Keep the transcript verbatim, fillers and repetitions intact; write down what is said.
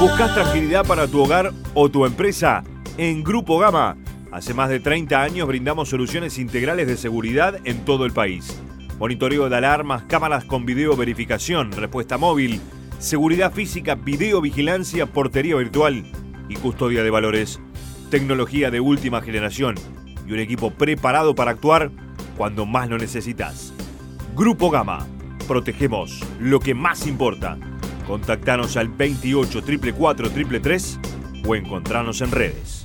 ¿Buscas tranquilidad para tu hogar o tu empresa? En Grupo Gama, hace más de treinta años brindamos soluciones integrales de seguridad en todo el país. Monitoreo de alarmas, cámaras con video verificación, respuesta móvil, seguridad física, videovigilancia, portería virtual y custodia de valores. Tecnología de última generación y un equipo preparado para actuar cuando más lo necesitas. Grupo Gama, protegemos lo que más importa. Contactanos al veintiocho, cuarenta y cuatro, treinta y tres o encontrarnos en redes.